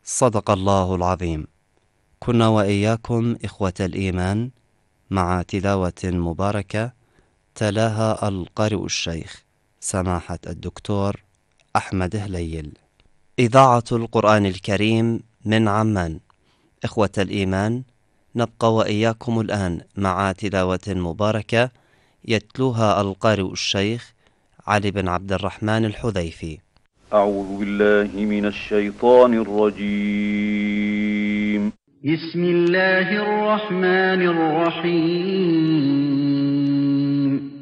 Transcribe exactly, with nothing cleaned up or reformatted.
صدق الله العظيم. كنا وإياكم إخوة الإيمان مع تلاوة مباركة تلاها القارئ الشيخ سماحة الدكتور أحمد هليل. إذاعة القرآن الكريم من عمان. إخوة الإيمان، نبقى وإياكم الآن مع تلاوة مباركة يتلوها القارئ الشيخ علي بن عبد الرحمن الحذيفي. أعوذ بالله من الشيطان الرجيم. بسم الله الرحمن الرحيم.